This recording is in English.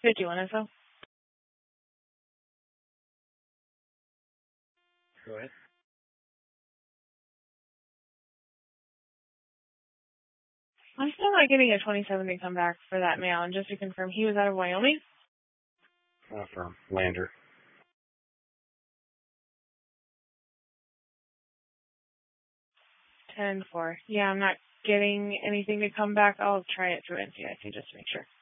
51 info. Go ahead. I'm still not getting a 27 to come back for that mail. And just to confirm, he was out of Wyoming? From Lander. 10-4. Yeah, I'm not getting anything to come back. I'll try it through NCIC just to make sure.